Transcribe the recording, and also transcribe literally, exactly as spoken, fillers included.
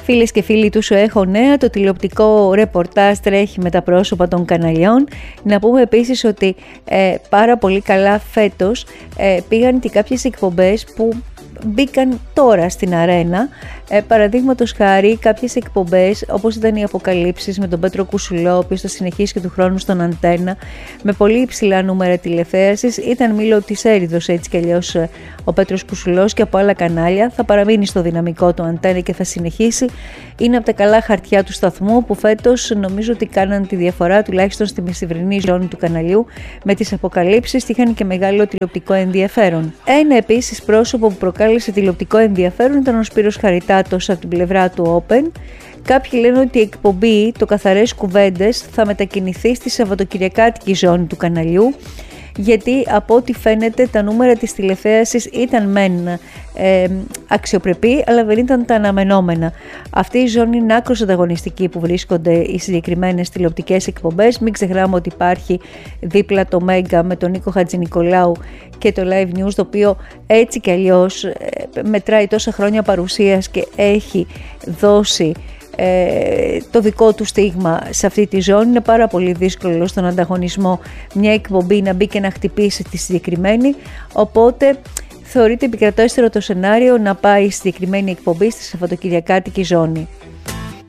Φίλες και φίλοι του Σου Έχω Νέα, το τηλεοπτικό ρεπορτάζ τρέχει με τα πρόσωπα των καναλιών. Να πούμε επίσης ότι ε, πάρα πολύ καλά φέτος ε, πήγαν και κάποιες εκπομπές που μπήκαν τώρα στην αρένα. Ε, παραδείγματος χάρη, κάποιες εκπομπές όπως ήταν οι Αποκαλύψεις με τον Πέτρο Κουσουλό, ο οποίος θα συνεχίσει και του χρόνου στον Αντένα, με πολύ υψηλά νούμερα τηλεθέασης. Ήταν μήλο της έρηδος έτσι κι αλλιώς ο Πέτρος Κουσουλός, και από άλλα κανάλια. Θα παραμείνει στο δυναμικό του Αντένα και θα συνεχίσει. Είναι από τα καλά χαρτιά του σταθμού που φέτος νομίζω ότι κάναν τη διαφορά, τουλάχιστον στη μεσημβρινή ζώνη του καναλιού. Με τις Αποκαλύψεις είχαν και μεγάλο τηλεοπτικό ενδιαφέρον. Ένα επίσης πρόσωπο που προκάλεσε τηλεοπτικό ενδιαφέρον ήταν ο Σπύρος Χαριτάτος από την πλευρά του Open. Κάποιοι λένε ότι η εκπομπή, το Καθαρές Κουβέντες, θα μετακινηθεί στη σαββατοκυριακάτικη ζώνη του καναλιού, γιατί από ό,τι φαίνεται τα νούμερα της τηλεθέασης ήταν μεν ε, αξιοπρεπή, αλλά δεν ήταν τα αναμενόμενα. Αυτή η ζώνη είναι άκρως ανταγωνιστική που βρίσκονται οι συγκεκριμένες τηλεοπτικές εκπομπές. Μην ξεχνάμε ότι υπάρχει δίπλα το Μέγκα με τον Νίκο Χατζηνικολάου και το Live News, το οποίο έτσι κι αλλιώς ε, μετράει τόσα χρόνια παρουσίας και έχει δώσει Ε, το δικό του στίγμα σε αυτή τη ζώνη. Είναι πάρα πολύ δύσκολο στον ανταγωνισμό μια εκπομπή να μπει και να χτυπήσει τη συγκεκριμένη, οπότε θεωρείται επικρατέστερο το σενάριο να πάει η συγκεκριμένη εκπομπή στη σαββατοκυριακάτικη ζώνη.